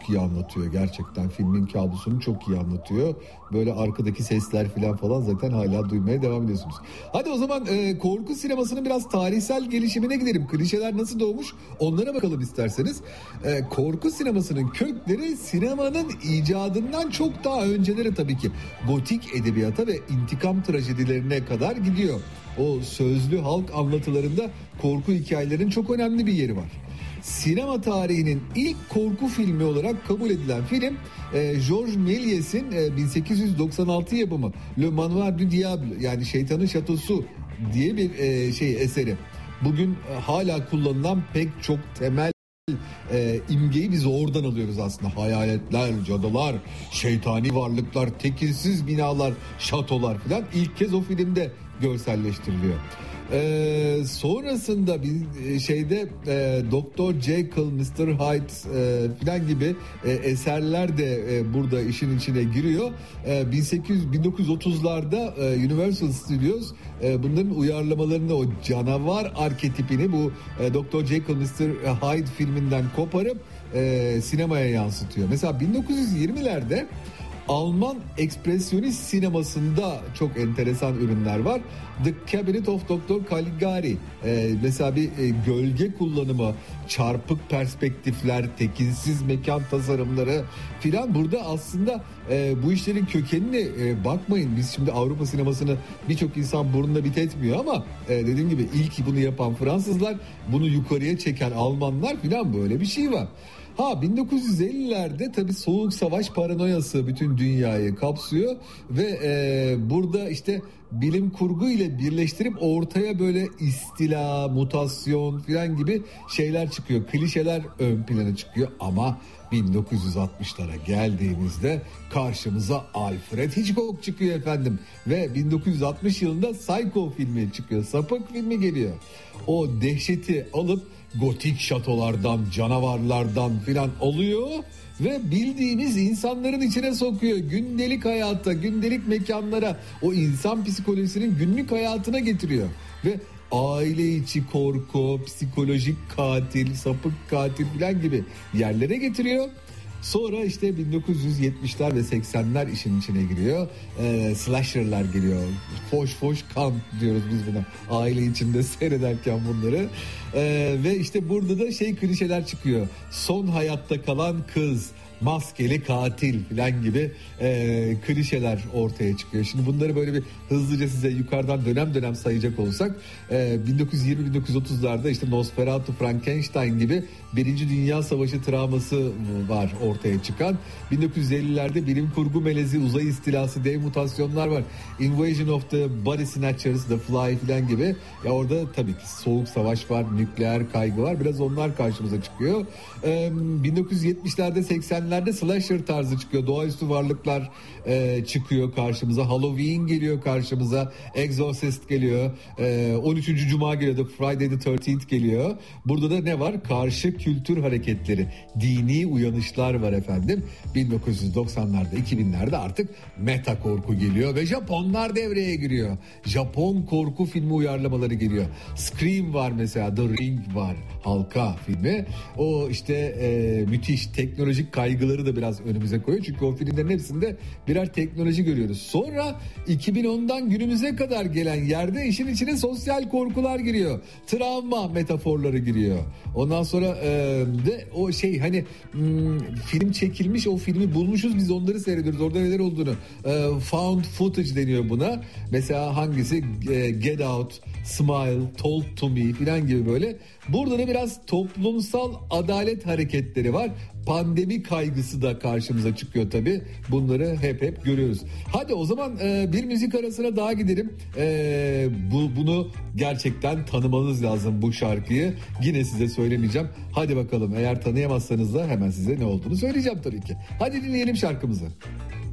çok iyi anlatıyor gerçekten. Filmin kabusunu çok iyi anlatıyor. Böyle arkadaki sesler falan zaten hala duymaya devam ediyorsunuz. Hadi o zaman korku sinemasının biraz tarihsel gelişimine gidelim. Klişeler nasıl doğmuş onlara bakalım isterseniz. Korku sinemasının kökleri sinemanın icadından çok daha önceleri tabii ki. Gotik edebiyata ve intikam trajedilerine kadar gidiyor. O sözlü halk anlatılarında korku hikayelerinin çok önemli bir yeri var. Sinema tarihinin ilk korku filmi olarak kabul edilen film Georges Méliès'in 1896 yapımı Le Manoir du Diable, yani Şeytanın Şatosu diye bir eseri. Bugün hala kullanılan pek çok temel imgeyi biz oradan alıyoruz aslında. Hayaletler, cadılar, şeytani varlıklar, tekinsiz binalar, şatolar falan ilk kez o filmde görselleştiriliyor. Sonrasında bir Dr. Jekyll, Mr. Hyde falan gibi eserler de burada işin içine giriyor. 1930'larda Universal Studios bunların uyarlamalarını, o canavar arketipini bu Dr. Jekyll, Mr. Hyde filminden koparıp sinemaya yansıtıyor. Mesela 1920'lerde Alman ekspresyonist sinemasında çok enteresan ürünler var. The Cabinet of Dr. Caligari, mesela bir gölge kullanımı, çarpık perspektifler, tekinsiz mekan tasarımları filan. Burada aslında bu işlerin kökenine bakmayın. Biz şimdi Avrupa sinemasını birçok insan burnuna bit etmiyor ama dediğim gibi ilk bunu yapan Fransızlar, bunu yukarıya çeken Almanlar filan, böyle bir şey var. 1950'lerde tabii Soğuk Savaş paranoyası bütün dünyayı kapsıyor ve burada işte bilim kurgu ile birleştirip ortaya böyle istila, mutasyon falan gibi şeyler çıkıyor. Klişeler ön plana çıkıyor ama 1960'lara geldiğimizde karşımıza Alfred Hitchcock çıkıyor efendim. Ve 1960 yılında Psycho filmi çıkıyor. Sapık filmi geliyor. O dehşeti alıp gotik şatolardan, canavarlardan filan alıyor ve bildiğiniz insanların içine sokuyor. Gündelik hayata, gündelik mekanlara, o insan psikolojisinin günlük hayatına getiriyor. Ve aile içi korku, psikolojik katil, sapık katil filan gibi yerlere getiriyor. Sonra işte 1970'ler ve 80'ler işin içine giriyor. Slasher'lar geliyor. Foş kan diyoruz biz buna. Aile içinde seyrederken bunları. Ve işte burada da klişeler çıkıyor. Son hayatta kalan kız, maskeli katil falan gibi klişeler ortaya çıkıyor. Şimdi bunları böyle bir hızlıca size yukarıdan dönem dönem sayacak olsak 1920-1930'larda işte Nosferatu, Frankenstein gibi Birinci Dünya Savaşı travması var ortaya çıkan. 1950'lerde bilim kurgu melezi, uzay istilası, dev mutasyonlar var. Invasion of the Body Snatchers, The Fly falan gibi. Ya orada tabii ki soğuk savaş var, nükleer kaygı var. Biraz onlar karşımıza çıkıyor. 1970'lerde 80'lerde slasher tarzı çıkıyor. Doğaüstü varlıklar çıkıyor karşımıza. Halloween geliyor karşımıza. Exorcist geliyor. 13. Cuma geliyor. The Friday the 13th geliyor. Burada da ne var? Karşı kültür hareketleri. Dini uyanışlar var efendim. 1990'larda 2000'lerde artık meta korku geliyor ve Japonlar devreye giriyor. Japon korku filmi uyarlamaları geliyor. Scream var mesela. The Ring var. Halka filmi. O işte müthiş teknolojik kaygıları da biraz önümüze koyuyor. Çünkü o filmlerin hepsinde birer teknoloji görüyoruz. Sonra 2010'dan günümüze kadar gelen yerde işin içine sosyal korkular giriyor. Travma metaforları giriyor. Ondan sonra de o film çekilmiş, o filmi bulmuşuz, biz onları seyrediyoruz. Orada neler olduğunu. Found footage deniyor buna. Mesela hangisi? Get Out, Smile, Told to Me falan gibi böyle. Burada da biraz toplumsal adalet hareketleri var. Pandemi kaygısı da karşımıza çıkıyor tabii. Bunları hep görüyoruz. Hadi o zaman bir müzik arasına daha gidelim. Bunu gerçekten tanımanız lazım, bu şarkıyı. Yine size söylemeyeceğim. Hadi bakalım, eğer tanıyamazsanız da hemen size ne olduğunu söyleyeceğim tabii ki. Hadi dinleyelim şarkımızı.